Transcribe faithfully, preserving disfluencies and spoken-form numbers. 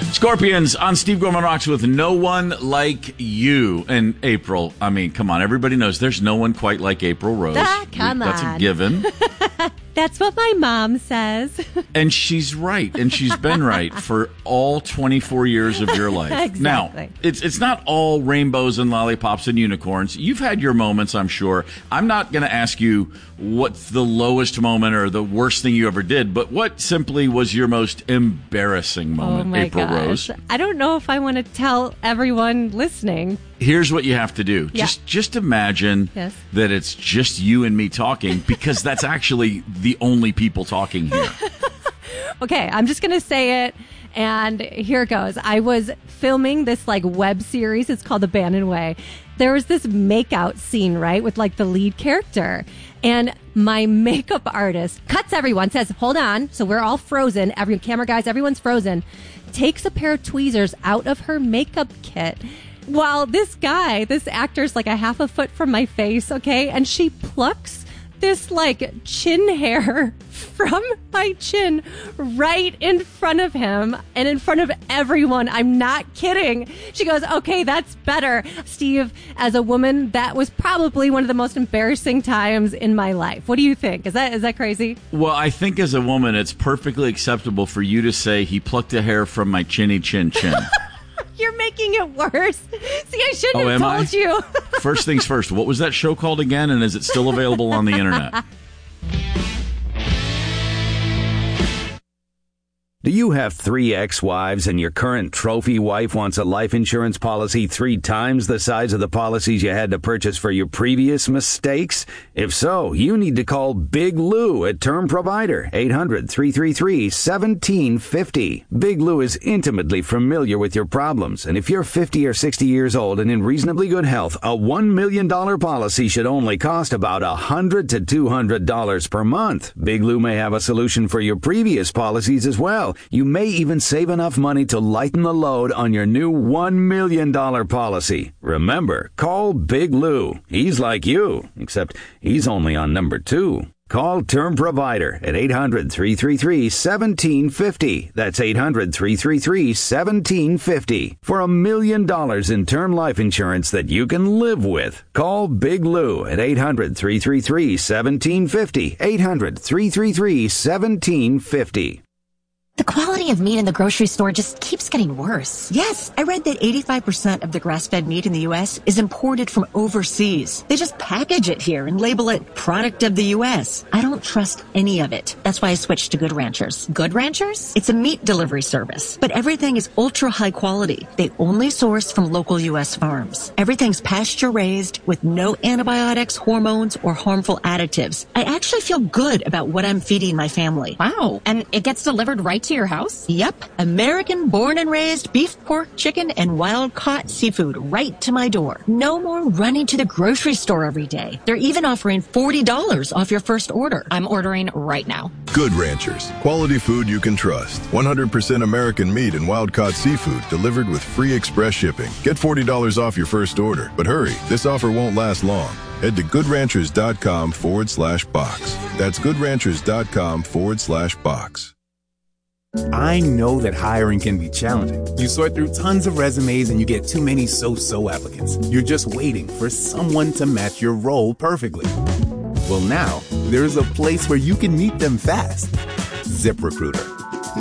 Scorpions on Steve Gorman Rocks with No One Like You. And April, I mean, come on, everybody knows there's no one quite like April Rose. Ah, come we, that's on. a given. That's what my mom says. And she's right, and she's been right for all twenty-four years of your life. Exactly. Now, it's it's not all rainbows and lollipops and unicorns. You've had your moments, I'm sure. I'm not going to ask you what's the lowest moment or the worst thing you ever did, but what simply was your most embarrassing moment, oh my April gosh. Rose? I don't know if I want to tell everyone listening. Here's what you have to do. Yeah. Just just imagine yes. that it's just you and me talking, because that's actually the only people talking here. Okay, I'm just going to say it, and here it goes. I was filming this, like, web series. It's called The Bannon Way. There was this makeout scene, right, with, like, the lead character. And my makeup artist cuts everyone, says, hold on. So we're all frozen. Every camera guys, everyone's frozen. Takes a pair of tweezers out of her makeup kit. While this guy, this actor's like a half a foot from my face, okay? And she plucks this, like, chin hair from my chin right in front of him and in front of everyone. I'm not kidding. She goes, okay, that's better. Steve, as a woman, that was probably one of the most embarrassing times in my life. What do you think? Is that is that crazy? Well, I think as a woman, it's perfectly acceptable for you to say he plucked a hair from my chinny chin chin. You're making it worse. See, I shouldn't oh, have am told I? you. First things first, what was that show called again, and is it still available on the internet? Do you have three ex-wives and your current trophy wife wants a life insurance policy three times the size of the policies you had to purchase for your previous mistakes? If so, you need to call Big Lou at Term Provider, eight hundred, three three three, one seven five zero. Big Lou is intimately familiar with your problems, and if you're fifty or sixty years old and in reasonably good health, a one million dollars policy should only cost about one hundred to two hundred dollars per month. Big Lou may have a solution for your previous policies as well. You may even save enough money to lighten the load on your new one million dollars policy. Remember, call Big Lou. He's like you, except he's only on number two. Call Term Provider at eight hundred, three three three, one seven five zero. That's eight hundred, three three three, one seven five zero. For a million dollars in term life insurance that you can live with. Call Big Lou at eight hundred, three three three, one seven five zero. eight hundred, three three three, one seven five zero. The quality of meat in the grocery store just keeps getting worse. Yes, I read that eighty-five percent of the grass-fed meat in the U S is imported from overseas. They just package it here and label it product of the U S. I don't trust any of it. That's why I switched to Good Ranchers. Good Ranchers? It's a meat delivery service, but everything is ultra high quality. They only source from local U S farms. Everything's pasture-raised with no antibiotics, hormones, or harmful additives. I actually feel good about what I'm feeding my family. Wow. And it gets delivered right to your house? Yep. American born and raised beef, pork, chicken, and wild-caught seafood right to my door. No more running to the grocery store every day. They're even offering forty dollars off your first order. I'm ordering right now. Good Ranchers. Quality food you can trust. one hundred percent American meat and wild-caught seafood delivered with free express shipping. Get forty dollars off your first order. But hurry, this offer won't last long. Head to goodranchers.com forward slash box. That's goodranchers.com forward slash box. I know that hiring can be challenging. You sort through tons of resumes and you get too many so-so applicants. You're just waiting for someone to match your role perfectly. Well, now, there's a place where you can meet them fast. ZipRecruiter.